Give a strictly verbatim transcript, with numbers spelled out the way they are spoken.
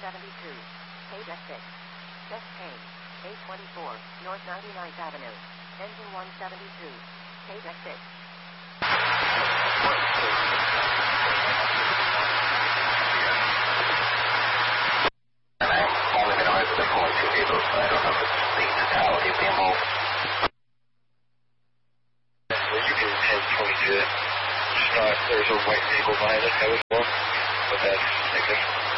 seventy-two. Page X six. Chest pain. eight twenty-four, North ninety-ninth Avenue. Engine one seventy-two. Page X six. And I'm only been arrested for two people, so I don't know if it's the totality of the involved. Well, you can ten twenty-two. Just not, there's a white vehicle behind us, that was well. But that's, I guess.